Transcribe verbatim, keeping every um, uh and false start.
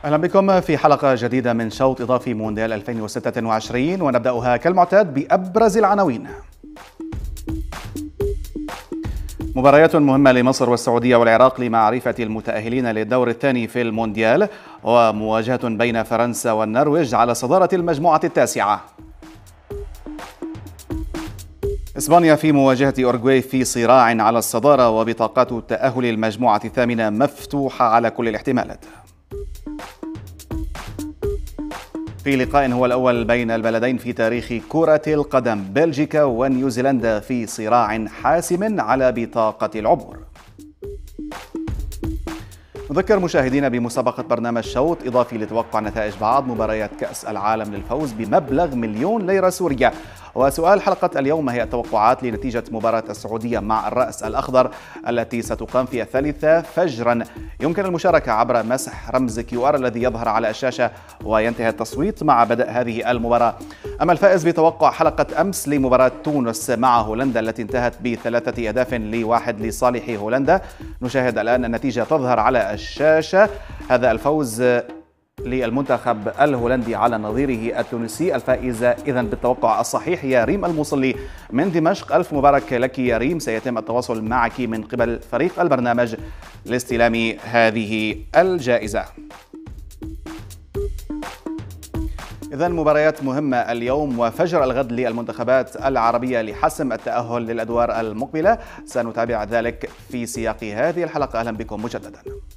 أهلا بكم في حلقة جديدة من شوط إضافي مونديال ألفين وستة وعشرين، ونبدأها كالمعتاد بأبرز العناوين. مباريات مهمة لمصر والسعودية والعراق لمعرفة المتأهلين للدور الثاني في المونديال، ومواجهة بين فرنسا والنرويج على صدارة المجموعة التاسعة. إسبانيا في مواجهة أورجواي في صراع على الصدارة، وبطاقات التأهل المجموعة الثامنة مفتوحة على كل الاحتمالات. في لقاء هو الأول بين البلدين في تاريخ كرة القدم، بلجيكا ونيوزيلندا في صراع حاسم على بطاقة العبور. نذكر مشاهدينا بمسابقة برنامج شوط إضافي لتوقع نتائج بعض مباريات كأس العالم للفوز بمبلغ مليون ليرة سورية. وسؤال حلقة اليوم هي التوقعات لنتيجة مباراة السعودية مع الرأس الأخضر التي ستقام في الثالثة فجرا. يمكن المشاركة عبر مسح رمز كيو آر الذي يظهر على الشاشة، وينتهي التصويت مع بدء هذه المباراة. أما الفائز بتوقع حلقة أمس لمباراة تونس مع هولندا التي انتهت بثلاثة أهداف لواحد لصالح هولندا، نشاهد الآن النتيجة تظهر على الشاشة. هذا الفوز للمنتخب الهولندي على نظيره التونسي. الفائزة إذن بالتوقع الصحيح هي ريم الموصلي من دمشق. ألف مبارك لك يا ريم، سيتم التواصل معك من قبل فريق البرنامج لاستلام هذه الجائزة. إذن مباريات مهمة اليوم وفجر الغد للمنتخبات العربية لحسم التأهل للأدوار المقبلة، سنتابع ذلك في سياق هذه الحلقة. أهلا بكم مجددا.